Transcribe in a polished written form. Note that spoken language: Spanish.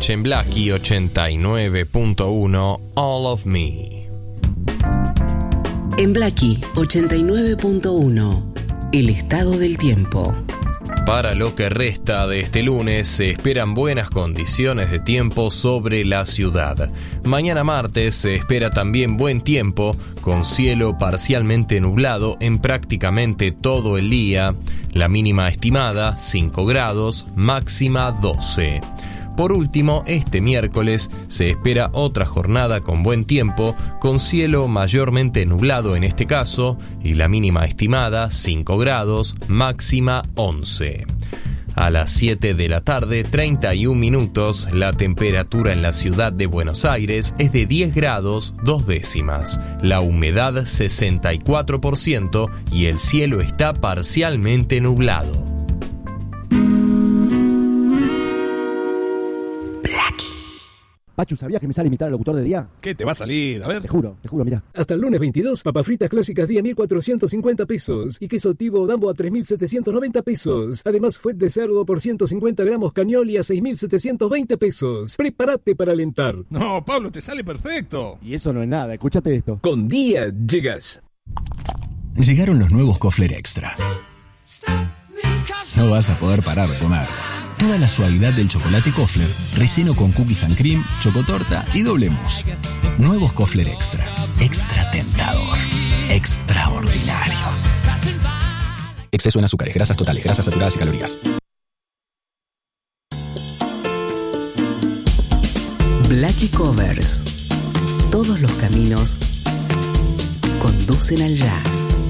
noche en Blackie 89.1 All of Me. En Blackie 89.1, el estado del tiempo. Para lo que resta de este lunes se esperan buenas condiciones de tiempo sobre la ciudad. Mañana martes se espera también buen tiempo, con cielo parcialmente nublado en prácticamente todo el día. La mínima estimada 5 grados, máxima 12. Por último, este miércoles se espera otra jornada con buen tiempo, con cielo mayormente nublado en este caso, y la mínima estimada 5 grados, máxima 11. A las 7 de la tarde, 31 minutos, la temperatura en la ciudad de Buenos Aires es de 10 grados 2 décimas, la humedad 64% y el cielo está parcialmente nublado. Pachu, ¿sabías que me sale imitar al locutor de día? ¿Qué te va a salir? A ver. Te juro, mirá. Hasta el lunes 22, papas fritas clásicas día 1.450 pesos. Y queso Tivo Dambo a 3.790 pesos. Además, fuet de cerdo por 150 gramos Cañoli a 6.720 pesos. Prepárate para alentar. No, Pablo, te sale perfecto. Y eso no es nada, escúchate esto. Con día llegas. Llegaron los nuevos Kofler Extra. No vas a poder parar de comer. Toda la suavidad del chocolate Kofler, relleno con cookies and cream, chocotorta y doble mousse. Nuevos Kofler Extra. Extra tentador. Extraordinario. Exceso en azúcares, grasas totales, grasas saturadas y calorías. Blackie Covers. Todos los caminos conducen al jazz.